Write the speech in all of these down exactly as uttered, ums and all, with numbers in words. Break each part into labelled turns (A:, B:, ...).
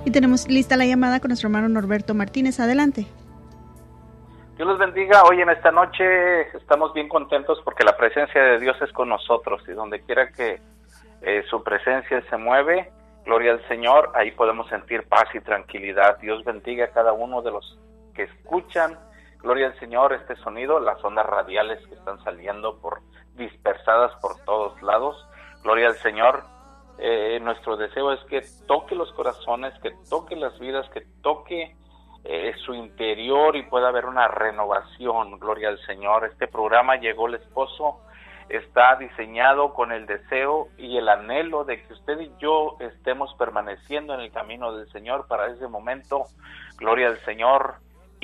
A: Y tenemos lista la llamada con nuestro hermano Norberto Martínez. Adelante.
B: Dios los bendiga. Hoy en esta noche estamos bien contentos porque la presencia de Dios es con nosotros y donde quiera que eh, su presencia se mueve, gloria al Señor, ahí podemos sentir paz y tranquilidad. Dios bendiga a cada uno de los que escuchan, gloria al Señor, este sonido, las ondas radiales que están saliendo por dispersadas por todos lados. Gloria al Señor. Eh, nuestro deseo es que toque los corazones, que toque las vidas, que toque eh, su interior y pueda haber una renovación. Gloria al Señor. Este programa Llegó el Esposo está diseñado con el deseo y el anhelo de que usted y yo estemos permaneciendo en el camino del Señor para ese momento, gloria al Señor,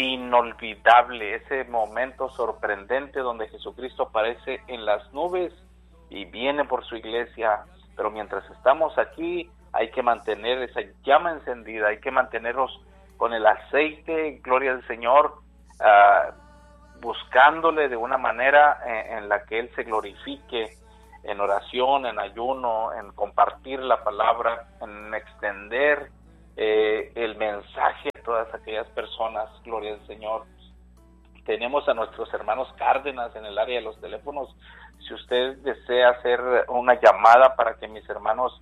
B: inolvidable, ese momento sorprendente donde Jesucristo aparece en las nubes y viene por su iglesia. Pero mientras estamos aquí hay que mantener esa llama encendida, hay que mantenernos con el aceite, gloria al Señor, uh, buscándole de una manera en, en la que Él se glorifique, en oración, en ayuno, en compartir la palabra, en extender eh, el mensaje a todas aquellas personas, gloria al Señor. Tenemos a nuestros hermanos Cárdenas en el área de los teléfonos. Si usted desea hacer una llamada para que mis hermanos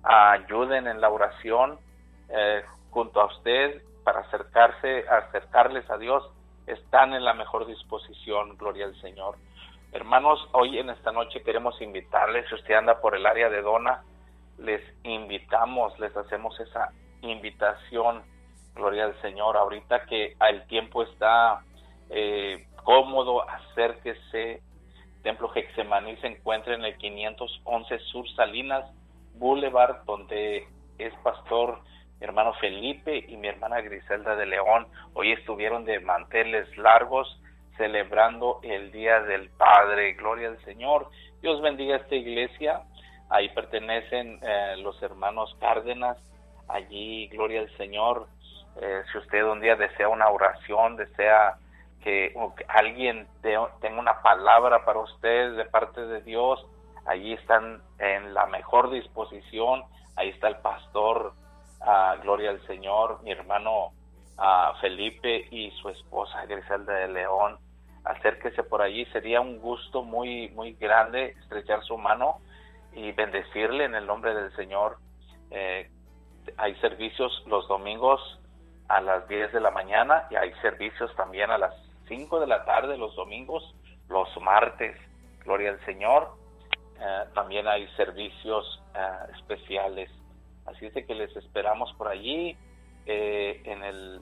B: ayuden en la oración eh, junto a usted para acercarse, acercarles a Dios, están en la mejor disposición, gloria al Señor. Hermanos, hoy en esta noche queremos invitarles, si usted anda por el área de Dona, les invitamos, les hacemos esa invitación, gloria al Señor. Ahorita que el tiempo está eh, cómodo, acérquese. Templo Getsemaní se encuentra en el quinientos once Sur Salinas Boulevard, donde es pastor mi hermano Felipe y mi hermana Griselda de León. Hoy estuvieron de manteles largos celebrando el Día del Padre. Gloria al Señor. Dios bendiga esta iglesia. Ahí pertenecen eh, los hermanos Cárdenas. Allí, gloria al Señor. Eh, si usted un día desea una oración, desea que, que alguien de, tenga una palabra para usted de parte de Dios, allí están en la mejor disposición. Ahí está el pastor, uh, gloria al Señor, mi hermano uh, Felipe y su esposa Griselda de León. Acérquese por allí, sería un gusto muy, muy grande estrechar su mano y bendecirle en el nombre del Señor. Eh, hay servicios los domingos a las diez de la mañana y hay servicios también a las cinco de la tarde los domingos, los martes, gloria al Señor. Eh, también hay servicios eh, especiales, así es de que les esperamos por allí eh, en el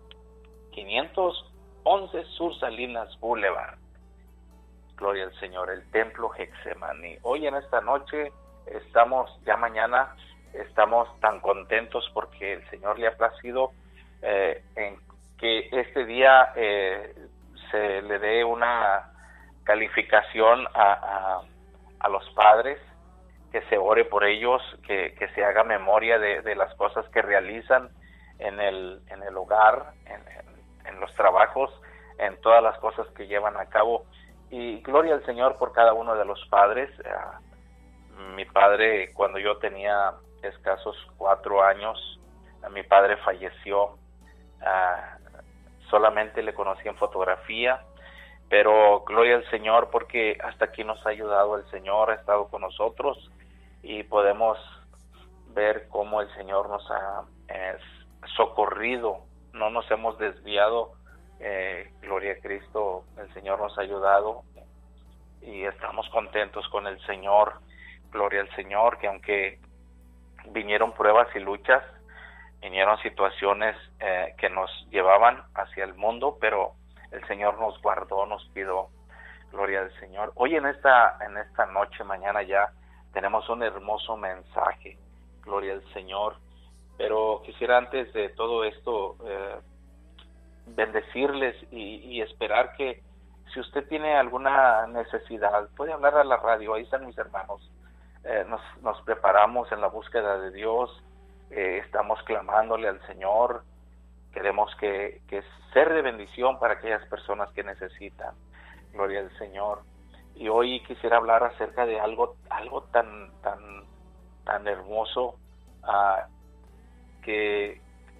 B: quinientos once Sur Salinas Boulevard, gloria al Señor, el Templo Getsemaní. Hoy en esta noche estamos, ya mañana estamos tan contentos porque el Señor le ha placido eh, en que este día eh, se le dé una calificación a, a, a los padres, que se ore por ellos, que, que se haga memoria de, de las cosas que realizan en el, en el hogar, en, en, en los trabajos, en todas las cosas que llevan a cabo. Y gloria al Señor por cada uno de los padres. Uh, mi padre, cuando yo tenía escasos cuatro años, uh, mi padre falleció. Uh, solamente le conocí en fotografía, pero gloria al Señor porque hasta aquí nos ha ayudado el Señor, ha estado con nosotros y podemos ver cómo el Señor nos ha eh, socorrido, no nos hemos desviado, eh, gloria a Cristo, el Señor nos ha ayudado y estamos contentos con el Señor, gloria al Señor, que aunque vinieron pruebas y luchas, vinieron situaciones eh, que nos llevaban hacia el mundo, pero el Señor nos guardó, nos cuidó, gloria al Señor. Hoy en esta, en esta noche, mañana ya, tenemos un hermoso mensaje, gloria al Señor, pero quisiera antes de todo esto eh, bendecirles y, y esperar que si usted tiene alguna necesidad, puede hablar a la radio, ahí están mis hermanos, eh, nos, nos preparamos en la búsqueda de Dios, eh, estamos clamándole al Señor, queremos que, que ser de bendición para aquellas personas que necesitan, gloria al Señor. Y hoy quisiera hablar acerca de algo, algo tan, tan, tan hermoso, uh, que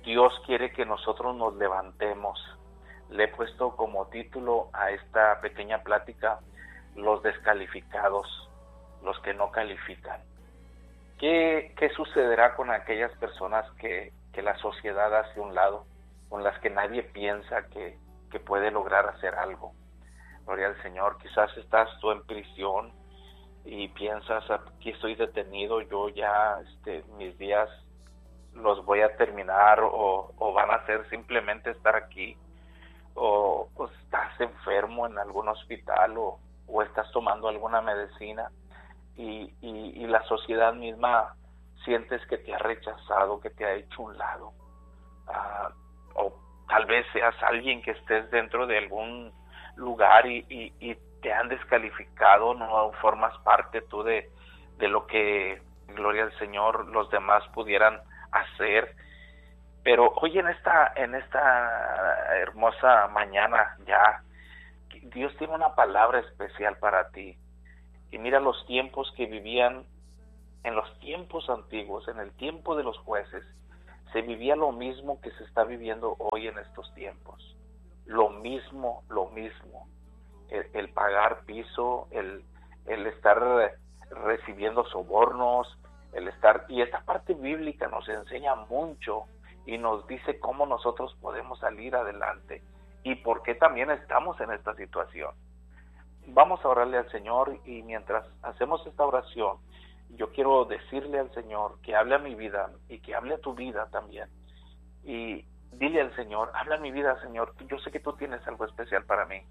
B: Dios quiere que nosotros nos levantemos. Le he puesto como título a esta pequeña plática, los descalificados, los que no califican. ¿Qué, qué sucederá con aquellas personas que, que la sociedad hace a un lado, con las que nadie piensa que, que puede lograr hacer algo? Gloria al Señor. Quizás estás tú en prisión y piensas, aquí estoy detenido, yo ya este, mis días los voy a terminar o, o van a ser simplemente estar aquí, o, o estás enfermo en algún hospital o, o estás tomando alguna medicina y, y, y la sociedad misma sientes que te ha rechazado, que te ha hecho un lado, uh, o tal vez seas alguien que estés dentro de algún lugar y, y, y te han descalificado, no formas parte tú de, de lo que, gloria al Señor, los demás pudieran hacer. Pero hoy en esta en esta hermosa mañana ya Dios tiene una palabra especial para ti. Y mira los tiempos que vivían en los tiempos antiguos, en el tiempo de los jueces, se vivía lo mismo que se está viviendo hoy en estos tiempos. Lo mismo, lo mismo. El, el pagar piso, el, el estar recibiendo sobornos, el estar, y esta parte bíblica nos enseña mucho y nos dice cómo nosotros podemos salir adelante y por qué también estamos en esta situación. Vamos a orarle al Señor y mientras hacemos esta oración, yo quiero decirle al Señor que hable a mi vida y que hable a tu vida también. Y dile al Señor, habla a mi vida, Señor, yo sé que tú tienes algo especial para mí.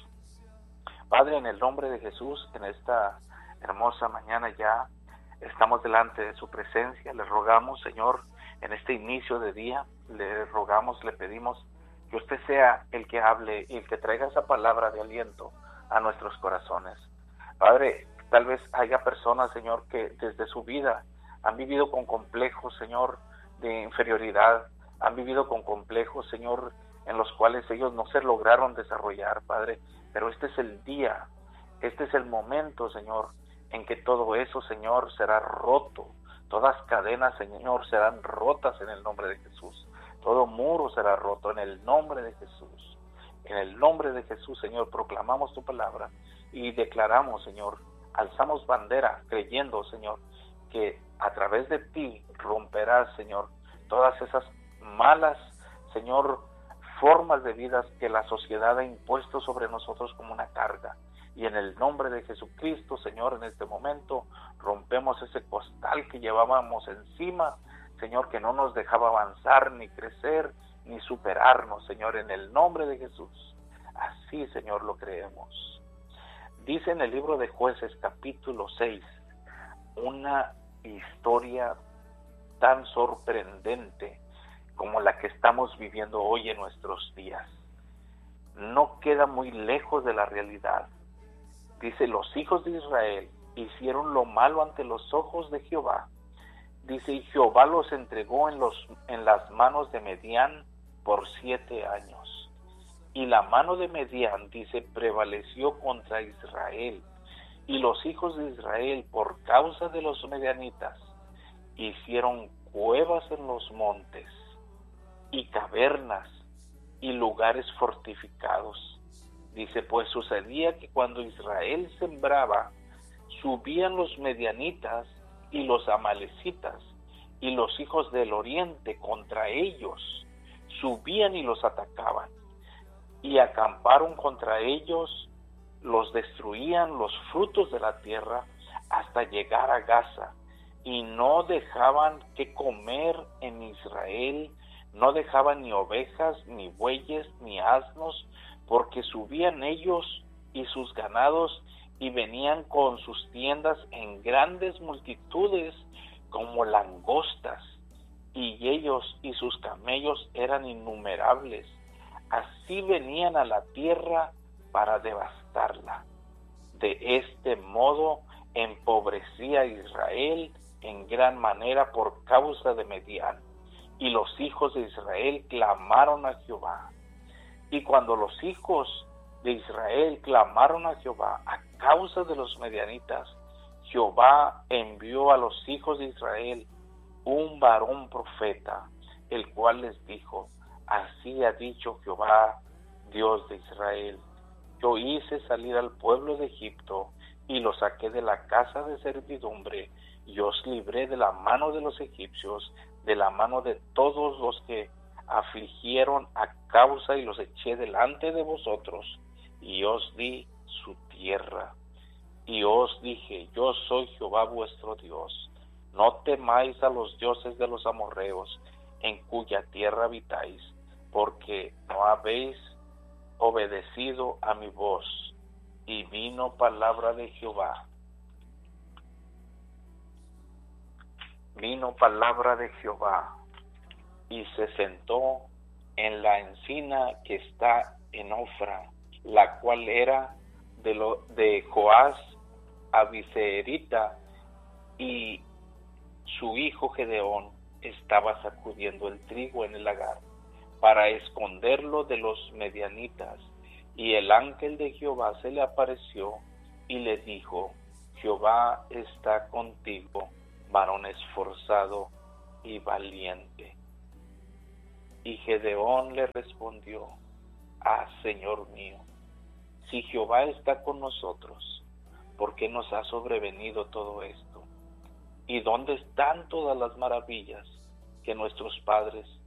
B: Padre, en el nombre de Jesús, en esta hermosa mañana ya estamos delante de su presencia, le rogamos, Señor, en este inicio de día, le rogamos, le pedimos que usted sea el que hable y el que traiga esa palabra de aliento a nuestros corazones. Padre, tal vez haya personas, Señor, que desde su vida han vivido con complejos, Señor, de inferioridad, han vivido con complejos, Señor, en los cuales ellos no se lograron desarrollar, Padre, pero este es el día, este es el momento, Señor, en que todo eso, Señor, será roto. Todas cadenas, Señor, serán rotas en el nombre de Jesús. Todo muro será roto en el nombre de Jesús. En el nombre de Jesús, Señor, proclamamos tu palabra y declaramos, Señor, alzamos bandera creyendo, Señor, que a través de ti romperás, Señor, todas esas malas, Señor, formas de vida que la sociedad ha impuesto sobre nosotros como una carga. Y en el nombre de Jesucristo, Señor, en este momento rompemos ese costal que llevábamos encima, Señor, que no nos dejaba avanzar, ni crecer, ni superarnos, Señor, en el nombre de Jesús. Así, Señor, lo creemos. Dice en el libro de Jueces, capítulo seis, una historia tan sorprendente como la que estamos viviendo hoy en nuestros días. No queda muy lejos de la realidad. Dice, los hijos de Israel hicieron lo malo ante los ojos de Jehová. Dice, y Jehová los entregó en, los, en las manos de Medián por siete años. Y la mano de Medián, dice, prevaleció contra Israel. Y los hijos de Israel, por causa de los medianitas, hicieron cuevas en los montes, y cavernas, y lugares fortificados. Dice, pues sucedía que cuando Israel sembraba, subían los medianitas y los amalecitas y los hijos del oriente contra ellos, subían y los atacaban, y acamparon contra ellos, los destruían los frutos de la tierra hasta llegar a Gaza, y no dejaban que comer en Israel, no dejaban ni ovejas, ni bueyes, ni asnos, porque subían ellos y sus ganados y venían con sus tiendas en grandes multitudes como langostas, y ellos y sus camellos eran innumerables. Así venían a la tierra para devastarla. De este modo empobrecía a Israel en gran manera por causa de Medián, y los hijos de Israel clamaron a Jehová. Y cuando los hijos de Israel clamaron a Jehová a causa de los medianitas, Jehová envió a los hijos de Israel un varón profeta el cual les dijo: así ha dicho Jehová, Dios de Israel, yo hice salir al pueblo de Egipto y lo saqué de la casa de servidumbre, y os libré de la mano de los egipcios, de la mano de todos los que afligieron a causa, y los eché delante de vosotros, y os di su tierra. Y os dije: yo soy Jehová vuestro Dios. No temáis a los dioses de los amorreos, en cuya tierra habitáis, porque no habéis obedecido a mi voz. Y vino palabra de Jehová. Vino palabra de Jehová, y se sentó en la encina que está en Ofra, la cual era de, lo, de Joás Abiseerita, y su hijo Gedeón estaba sacudiendo el trigo en el lagar para esconderlo de los medianitas. Y el ángel de Jehová se le apareció y le dijo: Jehová está contigo, varón esforzado y valiente. Y Gedeón le respondió: ah, Señor mío, si Jehová está con nosotros, ¿por qué nos ha sobrevenido todo esto? ¿Y dónde están todas las maravillas que nuestros padres